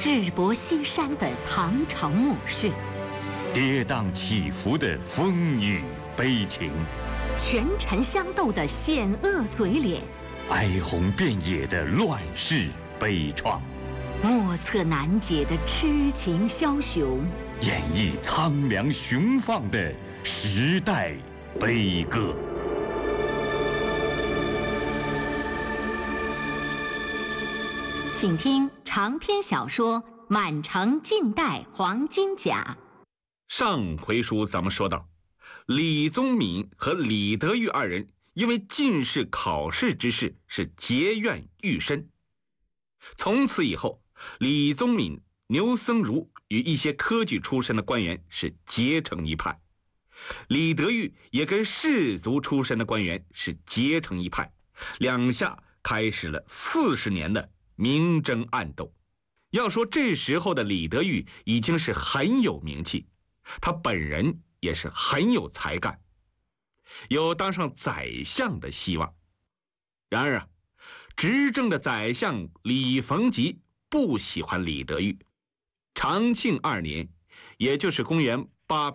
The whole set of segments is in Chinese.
智薄西山的唐朝末世， 跌宕起伏的风雨悲情， 权臣相斗的险恶嘴脸， 哀鸿遍野的乱世悲怆， 莫测难解的痴情枭雄， 演绎苍凉雄放的时代悲歌。 请听长篇小说《满城尽带黄金甲》。 上回书咱们说到，李宗闵和李德裕二人因为进士考试之事是结怨愈深。从此以后，李宗闵、牛僧孺与一些科举出身的官员是结成一派，李德裕也跟士族出身的官员是结成一派，两下开始了40年的明争暗斗。要说这时候的李德裕已经是很有名气，他本人也是很有才干，有当上宰相的希望。然而啊，执政的宰相李逢吉不喜欢李德裕。长庆2年，也就是公元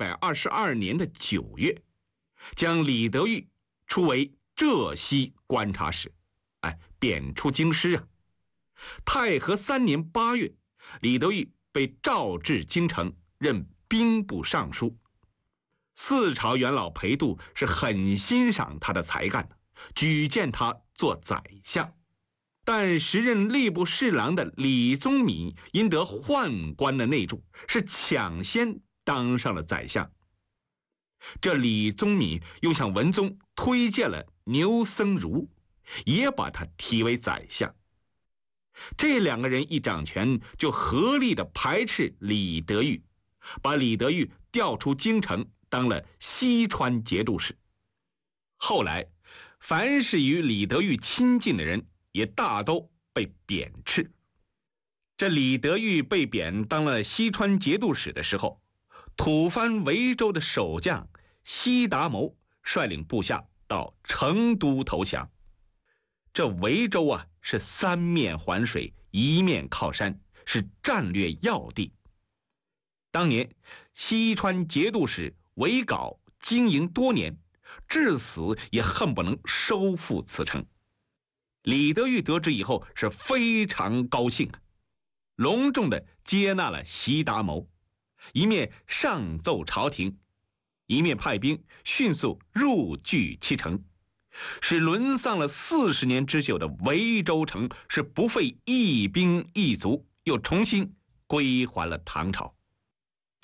822年的9月，将李德裕出为浙西观察使，贬出京师啊。太和3年8月，李德裕被召至京城，任兵部尚书。四朝元老裴度是很欣赏他的才干的，举荐他做宰相。但时任吏部侍郎的李宗闵因得宦官的内助，是抢先当上了宰相。这李宗闵又向文宗推荐了牛僧孺，也把他提为宰相。这两个人一掌权，就合力的排斥李德裕，把李德裕调出京城，当了西川节度使。后来，凡是与李德裕亲近的人，也大都被贬斥。这李德裕被贬当了西川节度使的时候，吐蕃维州的守将西达谋率领部下到成都投降。这维州啊，是3面环水，1面靠山，是战略要地。当年西川节度使韦皋经营多年，至死也恨不能收复此城。李德裕得知以后是非常高兴啊，隆重地接纳了西达谋，一面上奏朝廷，一面派兵迅速入据其城，使沦丧了40年之久的维州城是不费一兵一卒，又重新归还了唐朝。